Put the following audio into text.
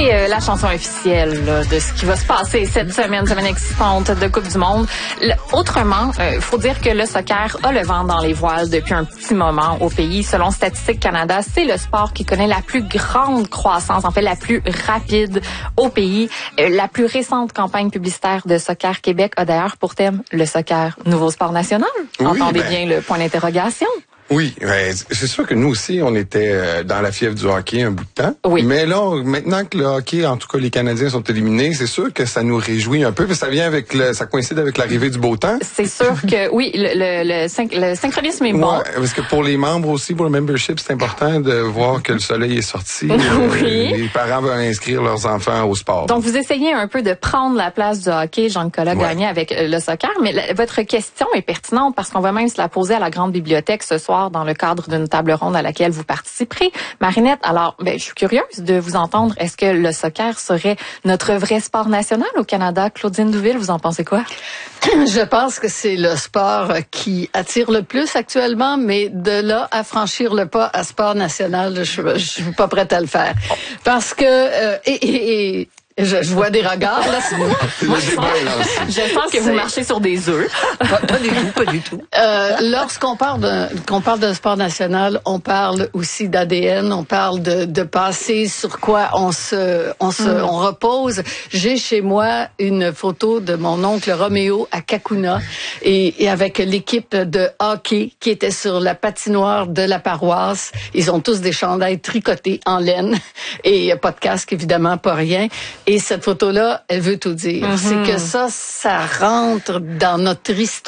C'est la chanson officielle là, de ce qui va se passer cette semaine excitante de Coupe du Monde. Autrement, faut dire que le soccer a le vent dans les voiles depuis un petit moment au pays. Selon Statistique Canada, c'est le sport qui connaît la plus grande croissance, en fait la plus rapide au pays. La plus récente campagne publicitaire de Soccer Québec a d'ailleurs pour thème le soccer, nouveau sport national. Oui, Entendez bien le point d'interrogation. Oui, c'est sûr que nous aussi, on était dans la fièvre du hockey un bout de temps. Oui. Mais là, maintenant que le hockey, en tout cas les Canadiens sont éliminés, c'est sûr que ça nous réjouit un peu, parce que ça vient avec ça coïncide avec l'arrivée du beau temps. C'est sûr que oui, le synchronisme est bon. Ouais, parce que pour les membres aussi, pour le membership, c'est important de voir que le soleil est sorti. Oui. Les parents veulent inscrire leurs enfants au sport. Donc, vous essayez un peu de prendre la place du hockey, Jean-Nicolas Gagné, avec le soccer, mais votre question est pertinente parce qu'on va même se la poser à la Grande Bibliothèque ce soir dans le cadre d'une table ronde à laquelle vous participerez. Marinette, alors, je suis curieuse de vous entendre. Est-ce que le soccer serait notre vrai sport national au Canada? Claudine Douville, vous en pensez quoi? Je pense que c'est le sport qui attire le plus actuellement, mais de là à franchir le pas à sport national, je suis pas prête à le faire. Parce que, je vois des regards, là. Je pense que vous marchez sur des œufs. Pas du tout. Lorsqu'on parle d'un sport national, on parle aussi d'ADN, on parle de passé, sur quoi on repose. J'ai chez moi une photo de mon oncle Roméo à Kakuna et avec l'équipe de hockey qui était sur la patinoire de la paroisse. Ils ont tous des chandails tricotés en laine et pas de casque, évidemment, pas rien. Et cette photo-là, elle veut tout dire. C'est que ça rentre dans notre histoire.